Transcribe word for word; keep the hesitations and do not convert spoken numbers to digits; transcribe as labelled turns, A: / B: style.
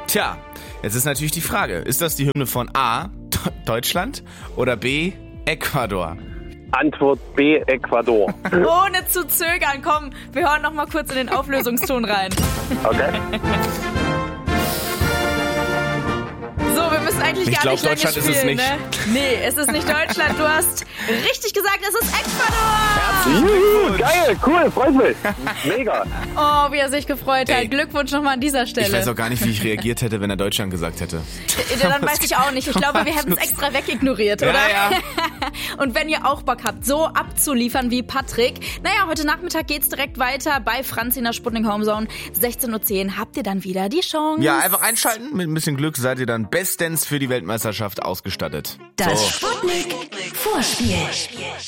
A: Tja, jetzt ist natürlich die Frage, ist das die Hymne von A, Deutschland oder B, Ecuador?
B: Antwort B, Ecuador.
C: Ohne zu zögern, komm, wir hören noch mal kurz in den Auflösungston rein.
B: Okay.
C: So, wir müssen eigentlich
A: Ich
C: gar
A: glaub,
C: nicht lange
A: Deutschland ist
C: spielen,
A: es nicht.
C: ne? Nee, es ist nicht Deutschland. Du hast richtig gesagt, es ist Ecuador.
B: Juhu, geil, cool, freut mich. Mega.
C: Oh, wie er sich gefreut hat.
A: Ey.
C: Glückwunsch nochmal an dieser Stelle.
A: Ich weiß auch gar nicht, wie ich reagiert hätte, wenn er Deutschland gesagt hätte.
C: Dann weiß ich auch nicht. Ich glaube, wir hätten es extra wegignoriert, oder?
A: Ja, ja.
C: Und wenn ihr auch Bock habt, so abzuliefern wie Patrick, naja, heute Nachmittag geht's direkt weiter bei Franzi in der Sputnik Homezone. sechzehn Uhr zehn habt ihr dann wieder die Chance.
A: Ja, einfach einschalten. Mit ein bisschen Glück seid ihr dann bestens für die Weltmeisterschaft ausgestattet.
D: Das
A: So.
D: Sputnik Vorspiel.